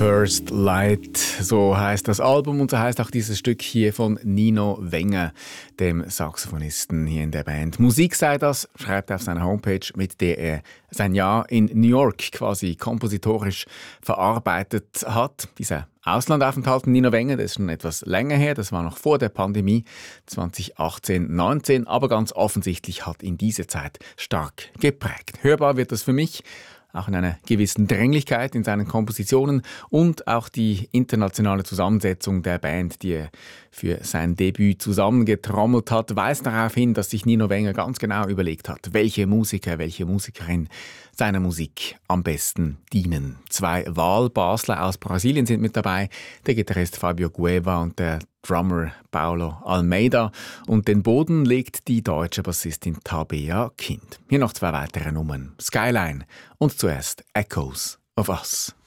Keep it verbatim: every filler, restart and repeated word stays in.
First Light, so heißt das Album und so heißt auch dieses Stück hier von Nino Wenger, dem Saxophonisten hier in der Band. Musik sei das, schreibt er auf seiner Homepage, mit der er sein Jahr in New York quasi kompositorisch verarbeitet hat. Dieser Auslandaufenthalt von Nino Wenger, das ist schon etwas länger her, das war noch vor der Pandemie, zwanzig achtzehn neunzehn, aber ganz offensichtlich hat ihn diese Zeit stark geprägt. Hörbar wird das für mich auch in einer gewissen Dringlichkeit in seinen Kompositionen und auch die internationale Zusammensetzung der Band, die er für sein Debüt zusammengetrommelt hat, weist darauf hin, dass sich Nino Wenger ganz genau überlegt hat, welche Musiker, welche Musikerin seiner Musik am besten dienen. Zwei Wahlbasler aus Brasilien sind mit dabei, der Gitarrist Fabio Gueva und der Drummer Paulo Almeida. Und den Boden legt die deutsche Bassistin Tabea Kind. Hier noch zwei weitere Nummern. Skyline und zuerst Echoes of Us.